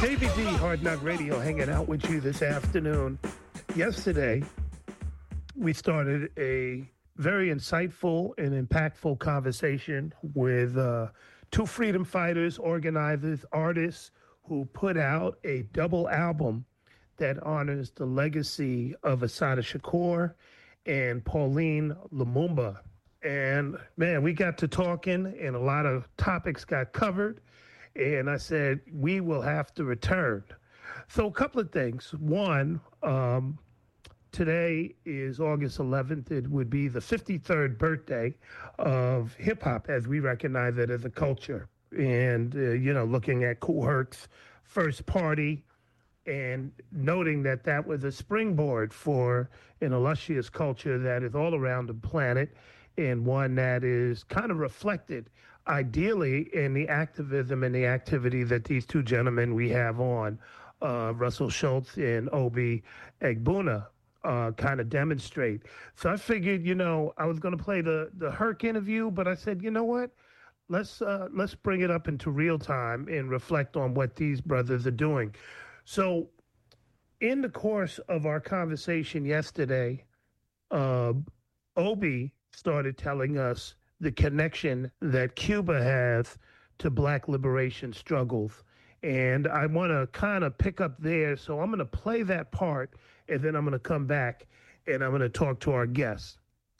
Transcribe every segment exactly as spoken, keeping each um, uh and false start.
David D, Hard Knock Radio, hanging out with you this afternoon. Yesterday, we started a very insightful and impactful conversation with uh, two freedom fighters, organizers, artists who put out a double album that honors the legacy of Assata Shakur and Pauline Lumumba. And man, we got to talking and a lot of topics got covered. And I said, we will have to return. So a couple of things. One, um, today is August eleventh. It would be the fifty-third birthday of hip hop as we recognize it as a culture. And, uh, you know, looking at Kool Herc's first party and noting that that was a springboard for an illustrious culture that is all around the planet and one that is kind of reflected ideally in the activism and the activity that these two gentlemen we have on, uh, Russell Schultz and Obi Egbuna, uh, kind of demonstrate. So I figured, you know, I was going to play the, the Herc interview, but I said, you know what? Let's, uh, let's bring it up into real time and reflect on what these brothers are doing. So in the course of our conversation yesterday, uh, Obi started telling us the connection that Cuba has to Black liberation struggles. And I want to kind of pick up there. So I'm going to play that part, and then I'm going to come back, and I'm going to talk to our guests.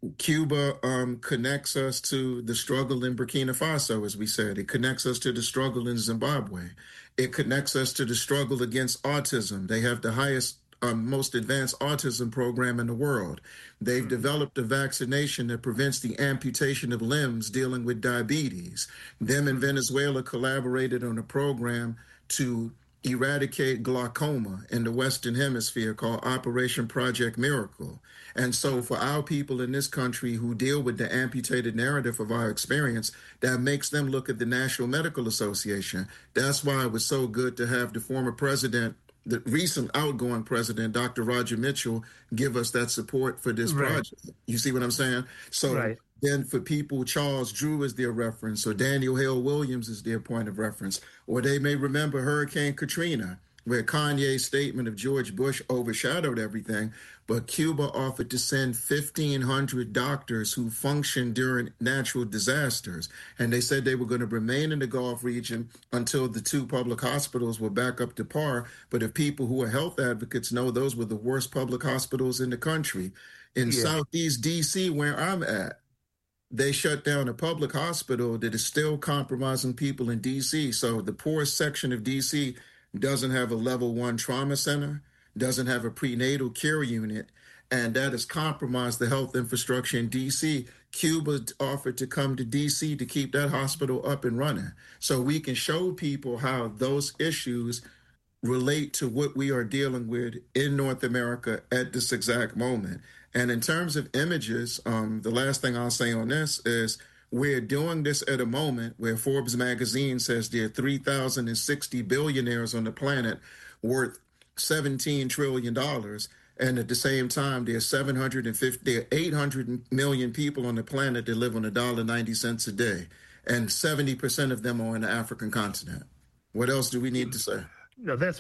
Cuba um, connects us to the struggle in Burkina Faso, as we said. It connects us to the struggle in Zimbabwe. It connects us to the struggle against autism. They have the highest Um, most advanced autism program in the world. They've developed a vaccination that prevents the amputation of limbs dealing with diabetes. Them and Venezuela collaborated on a program to eradicate glaucoma in the Western Hemisphere called Operation Project Miracle. And so for our people in this country who deal with the amputated narrative of our experience, that makes them look at the National Medical Association. That's why it was so good to have the former president, the recent outgoing president, Doctor Roger Mitchell, give us that support for this Right. project. You see what I'm saying? So Right. then for people, Charles Drew is their reference, or Daniel Hale Williams is their point of reference, or they may remember Hurricane Katrina, where Kanye's statement of George Bush overshadowed everything, but Cuba offered to send fifteen hundred doctors who function during natural disasters. And they said they were going to remain in the Gulf region until the two public hospitals were back up to par. But if people who are health advocates know, those were the worst public hospitals in the country. In Yeah. Southeast D C, where I'm at, they shut down a public hospital that is still compromising people in D C. So the poorest section of D C doesn't have a level one trauma center, doesn't have a prenatal care unit, and that has compromised the health infrastructure in D C. Cuba offered to come to D C to keep that hospital up and running. So we can show people how those issues relate to what we are dealing with in North America at this exact moment. And in terms of images, um, the last thing I'll say on this is we're doing this at a moment where Forbes magazine says there are three thousand sixty billionaires on the planet worth seventeen trillion dollars. And at the same time, there are seven hundred fifty, there are eight hundred million people on the planet that live on one dollar and ninety cents a day. And seventy percent of them are on the African continent. What else do we need to say? No, that's